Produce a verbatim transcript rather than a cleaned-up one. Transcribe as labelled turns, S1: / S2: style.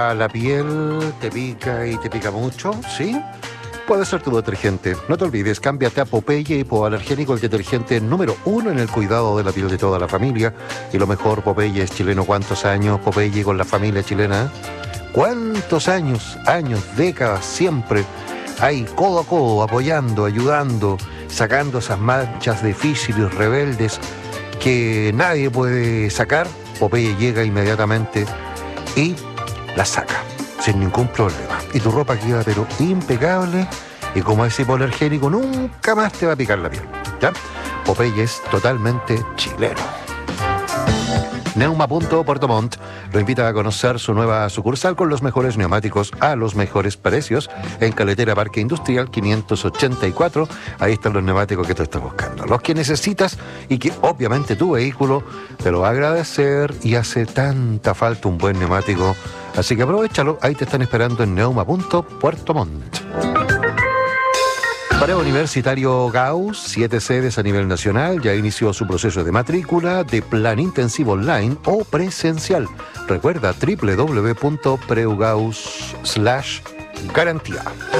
S1: A la piel te pica y te pica mucho, ¿sí? Puede ser tu detergente. No te olvides, cámbiate a Popeye Hipoalergénico, el detergente número uno en el cuidado de la piel de toda la familia. Y lo mejor, Popeye es chileno. ¿Cuántos años Popeye con la familia chilena? ¿Cuántos años, años, décadas, siempre ahí, codo a codo, apoyando, ayudando, sacando esas manchas difíciles, rebeldes, que nadie puede sacar? Popeye llega inmediatamente y la saca, sin ningún problema. Y tu ropa queda pero impecable, y como es hipoalergénico, nunca más te va a picar la piel, ¿ya? Popeye es totalmente chileno. Neuma punto Puerto Montt lo invita a conocer su nueva sucursal con los mejores neumáticos a los mejores precios en Carretera Parque Industrial quinientos ochenta y cuatro. Ahí están los neumáticos que tú estás buscando, los que necesitas y que obviamente tu vehículo te lo va a agradecer, y hace tanta falta un buen neumático. Así que aprovéchalo, ahí te están esperando en Neuma punto Puerto Montt. Para Universitario Gauss, siete sedes a nivel nacional, ya inició su proceso de matrícula de plan intensivo online o presencial. Recuerda doble u doble u doble u punto preugauss slash garantía.